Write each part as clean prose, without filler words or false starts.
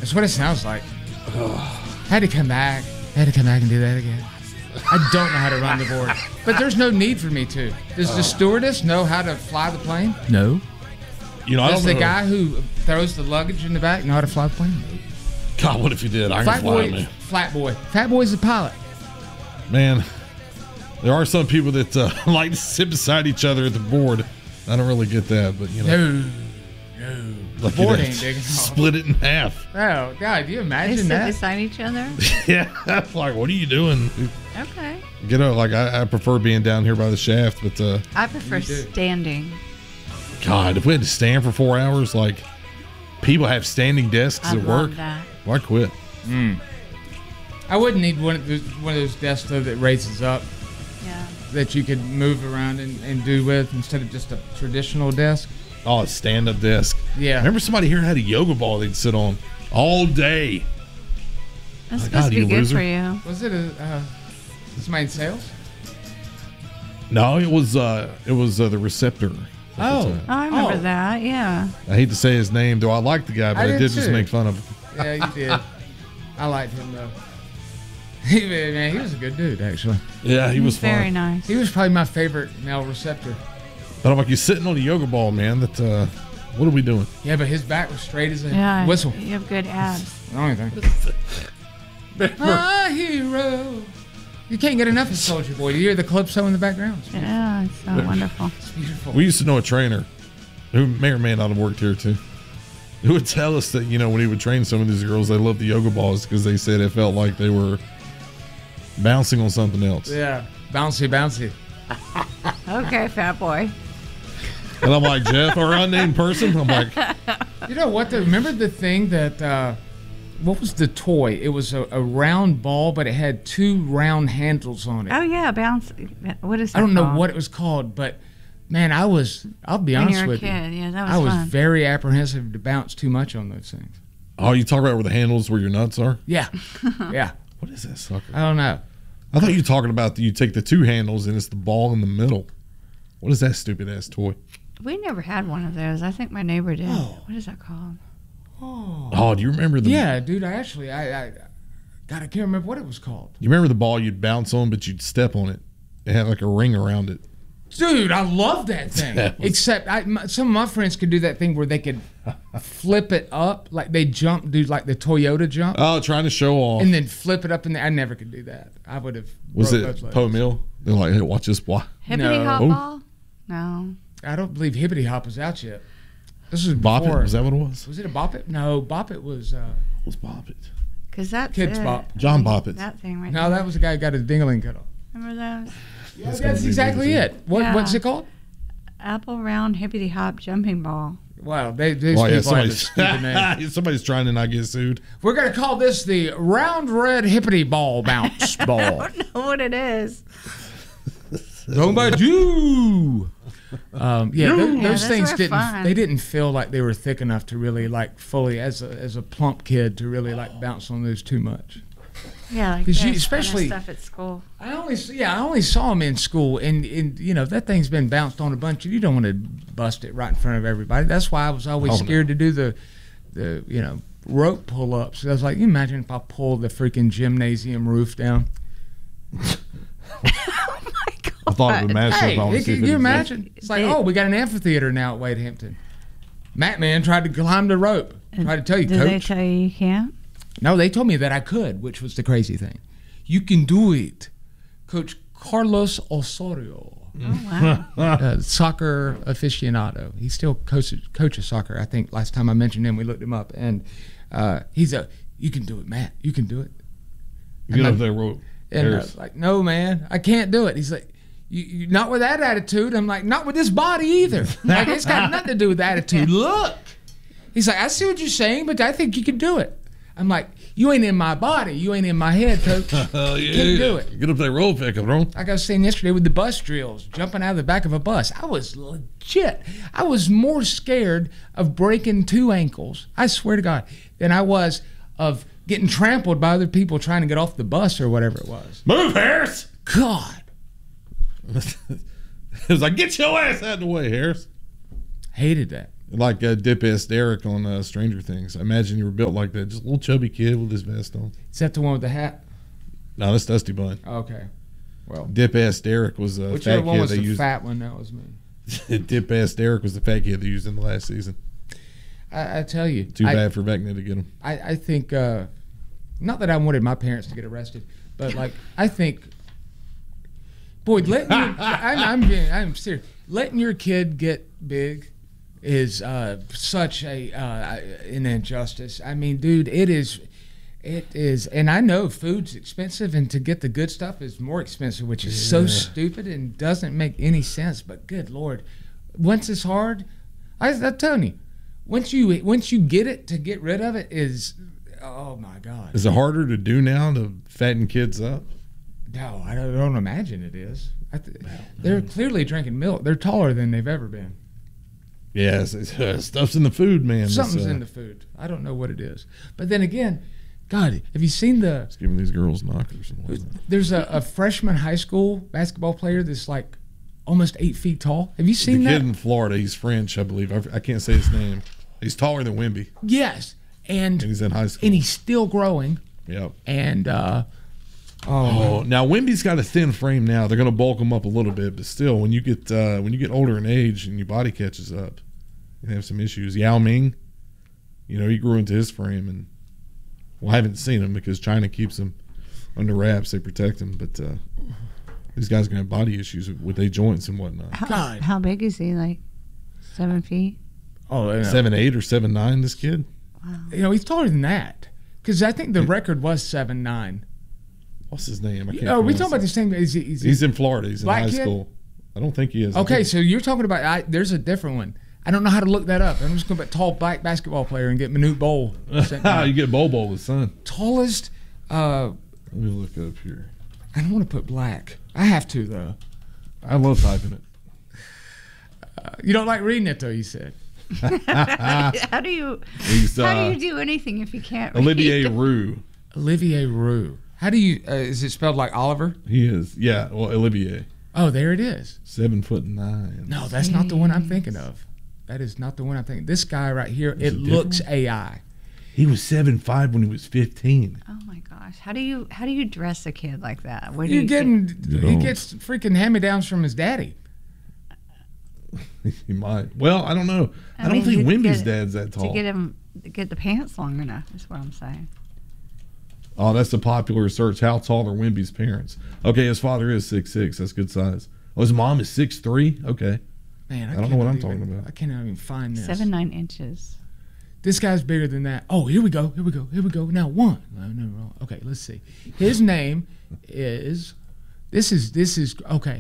That's what it sounds like. Had to come back. Had to come back and do that again. I don't know how to run the board, but there's no need for me to. Does the stewardess know how to fly the plane? No. You know, I Does don't the know. guy who throws the luggage in the back know how to fly the plane? No. God, what if you did? I can fly, man. Flat boy. Fat boy's the pilot. Man, there are some people that like to sit beside each other at the board. I don't really get that, but you know. No. Like The board ain't big enough. Split it in half. Oh, God, do you They imagine sit that? beside each other. Yeah, like, what are you doing? Okay. Get out. Like, I prefer being down here by the shaft, but I prefer standing. God, if we had to stand for 4 hours, like, people have standing desks I at love work. that. Why quit? I wouldn't need one of those desks though that raises up Yeah. that you could move around and do with instead of just a traditional desk. Oh, a stand-up desk. Yeah. Remember somebody here had a yoga ball they'd sit on all day. That's My supposed God, to you be good loser. for you. Was it somebody in sales? No, it was the receptor. Oh. I remember that. Yeah. I hate to say his name, though I like the guy, but I did did just too. make fun of him. Yeah, you did. I liked him though. Man, he was a good dude actually. Yeah, he was He's very fun. nice. He was probably my favorite male receptor. But I'm like, you're sitting on a yoga ball, man. That what are we doing? Yeah, but his back was straight as a Yeah. whistle. You have good abs. The only thing. My hero. You can't get enough of Soldier Boy. You hear the calypso in the background. It's beautiful. Yeah, it's so wonderful. It's beautiful. We used to know a trainer who may or may not have worked here too, who would tell us that, you know, when he would train some of these girls, they loved the yoga balls because they said it felt like they were bouncing on something else. Yeah, bouncy, bouncy. Okay, fat boy. And I'm like, Jeff, or unnamed person? I'm like, You know what? Remember the thing that, what was the toy? It was a round ball, but it had two round handles on it. Oh yeah, bounce. What is that? I don't know called? what it was called, but man, I'll be When honest you were a with kid, you. yeah, that was I was fun. very apprehensive to bounce too much on those things. oh, you talk about where the handles where your nuts are? Yeah. Yeah. What is that sucker? I don't know. I thought you were talking about you take the two handles and it's the ball in the middle. What is that stupid ass toy? We never had one of those. I think my neighbor did. Oh. What is that called? Oh, do you remember the? Yeah, dude, I God, I can't remember what it was called. You remember the ball you'd bounce on, but you'd step on it. It had like a ring around it. Dude, I love that thing. That was- Except some of my friends could do that thing where they could flip it up, like they jump, do like the Toyota jump, Oh, trying to show off. and then flip it up in there. I never could do that. I would have. Was broke it both legs. Poe Mill? They're like, hey, watch this boy. Hippity hop No. ball? No. I don't believe Hippity Hop was out yet. This was Bop before. It? Was that what it was? Was it a Bop It? No, Bop It was. What was Bop It? Because that's Kids it. Bop. John Bop It. That thing right No, there. that was the guy who got his dingling cut off. Remember those? Yeah, That's gonna that's be exactly big, it. What's it called? Apple round hippity hop jumping ball. Wow, these Oh, yeah, people have a stupid name. somebody's trying to not get sued. We're gonna call this the round red hippity ball bounce ball. I don't know what it is. Talking about you. Yeah, those those things were didn't. fun. They didn't feel like they were thick enough to really like fully as a plump kid to really like bounce on those too much. Yeah, like 'Cause you- this especially- kind of stuff at school. I only saw them in school, and you know that thing's been bounced on a bunch. You don't want to bust it right in front of everybody. That's why I was always Oh, no. scared to do the rope pull ups. I was like, you imagine if I pulled the freaking gymnasium roof down. I thought of a matchup. Hey, I want to see if can it you exists. imagine? It's like, oh, we got an amphitheater now at Wade Hampton. Matt Man tried to climb the rope. Tried to tell you, Did they coach. tell you you can't? No, they told me that I could, which was the crazy thing. You can do it. Coach Carlos Osorio, Oh, wow. soccer aficionado. He still coaches soccer. I think last time I mentioned him, we looked him up. And you can do it, Matt. You can do it. Get up there, rope. And I was like, no, man, I can't do it. He's like, you not with that attitude. I'm like, not with this body either. Like, it's got nothing to do with attitude. Look. He's like, I see what you're saying, but I think you can do it. I'm like, you ain't in my body. You ain't in my head, coach. Hell yeah. Can't do it. Get up that rope, cabrón. Like I was saying yesterday with the bus drills, jumping out of the back of a bus. I was legit. I was more scared of breaking two ankles, I swear to God, than I was of getting trampled by other people trying to get off the bus or whatever it was. Move, Harris. God. It was like, get your ass out of the way, Harris. Hated that. Like Dip S. Derek on Stranger Things. I imagine you were built like that. Just a little chubby kid with his vest on. Is that the one with the hat? No, that's Dusty Bun. Okay. Well, Dip S. Derek was a whichever fat one kid was they the used. fat one, that was me. Dip S. Derek was the fat kid they used in the last season. I tell you. Too bad for Vecna to get him. I think, not that I wanted my parents to get arrested, but like, I think, boy, I'm serious. Letting your kid get big is such an injustice. I mean, dude, it is, and I know food's expensive, and to get the good stuff is more expensive, which is so stupid and doesn't make any sense. But good Lord, once it's hard, I'm telling you, once you get it, to get rid of it is, oh my God. Is it harder to do now to fatten kids up? No, I don't imagine it is. They're clearly drinking milk. They're taller than they've ever been. Yes, stuff's in the food, man. Something's in the food. I don't know what it is. But then again, God, have you seen It's giving these girls knockers and whatnot. There's a freshman high school basketball player that's like almost 8 feet tall. Have you The seen kid that? in Florida, he's French, I believe. I can't say his name. He's taller than Wemby, Yes. and he's in high school. And he's still growing. Yep. And now Wemby's got a thin frame now. They're going to bulk him up a little bit, but still, when you get older in age and your body catches up, you have some issues. Yao Ming, he grew into his frame, and I haven't seen him because China keeps him under wraps. They protect him, but these guys are going to have body issues with their joints and whatnot. How big is he? Like 7 feet? oh, 7'8" or 7'9", this kid. he's taller than that. Because I think the record was 7'9". What's his name? I can't. Oh, we pronounce talking about it. the same? He's in Florida. He's in Black high kid? school. I don't think he is. Okay, so you're talking about. There's a different one. I don't know how to look that up. I'm just going to put tall black basketball player and get Manute Bol. You get Bobo, his son. Tallest. Let me look up here. I don't want to put black. I have to though. I love typing it. You don't like reading it though. You said. How do you do anything if you can't Olivier read? Roux. Olivier Roux. How do you? Is it spelled like Oliver? He is. Yeah. Well, Olivier. Oh, there it is. 7'9". No, that's not the one I'm thinking of. That is not the one I'm thinking. This guy right here, Is it it looks different? AI. He was 7'5" when he was 15. Oh my gosh! How do you dress a kid like that? Where do He you get? gets freaking hand-me-downs from his daddy. He might. Well, I don't know. I don't mean, think to Wemby's get- dad's that tall. To get the pants long enough is what I'm saying. Oh, that's a popular search. How tall are Wemby's parents? Okay, his father is 6'6". That's good size. Oh, his mom is 6'3". Okay. Man, I don't know what I'm cannot talking even- about. I can't even find this. 7-9 inches. This guy's bigger than that. Oh, here we go. Now one. No, wrong. Okay, let's see. His name is. This is okay.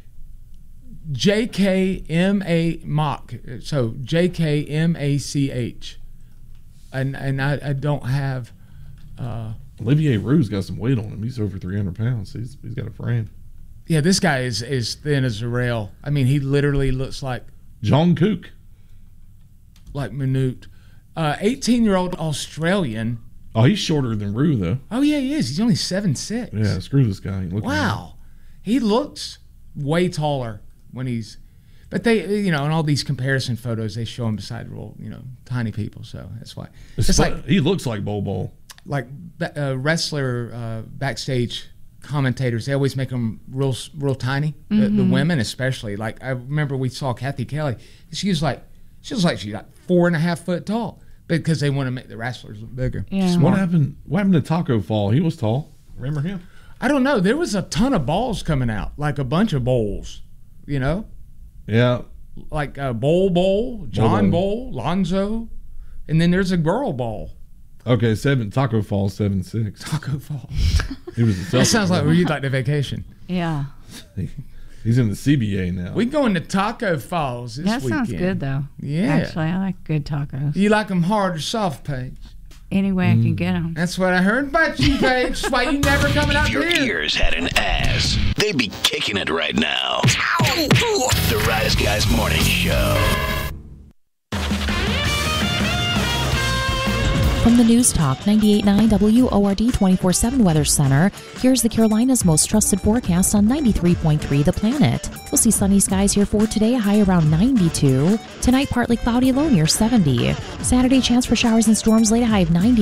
JKMA Mach. So JKMACH. And I don't have. Olivier Roux got some weight on him. He's over 300 pounds. He's got a frame. Yeah, this guy is thin as a rail. I mean, he literally looks like Jungkook. Minute. 18-year-old Australian. Oh, he's shorter than Roux, though. Oh yeah, he is. He's only 7'6". Yeah, screw this guy. Look at him. Wow, he looks way taller when he's. But they, in all these comparison photos, they show him beside real, tiny people. So that's why. It's like He looks like Bobo. Wrestler backstage commentators. They always make them real tiny. The women especially. Like I remember we saw Kathy Kelly. She was like she's 4.5 foot tall because they want to make the wrestlers look bigger. Yeah. What happened to Taco Fall? He was tall. Remember him? I don't know. There was a ton of balls coming out, like a bunch of bowls. Yeah. Like Bowl, John Bowl, Lonzo, and then there's a girl ball. Okay, Taco Fall 7'6". Taco Fall. He was a That sounds like where you'd like to vacation. Yeah. He's in the CBA now. We going to Taco Falls this That weekend. sounds good though. Yeah. Actually, I like good tacos. You like them hard or soft, Paige? Any way I can get them. That's what I heard about you, Paige. That's why you never coming out Your here. ears had an ass. They'd be kicking it right now. The Rise Guys Morning Show. From the News Talk 98.9 WORD 24/7 Weather Center, here's the Carolinas' most trusted forecast on 93.3 The Planet. We'll see sunny skies here for today, a high around 92. Tonight, partly cloudy, low near 70. Saturday, chance for showers and storms, late, a high of 90.